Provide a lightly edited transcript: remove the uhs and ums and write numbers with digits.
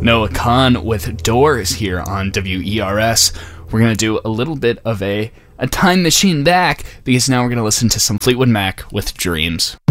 Noah Kahn with Doors here on WERS. We're going to do a little bit of a time machine back because now we're going to listen to some Fleetwood Mac with Dreams.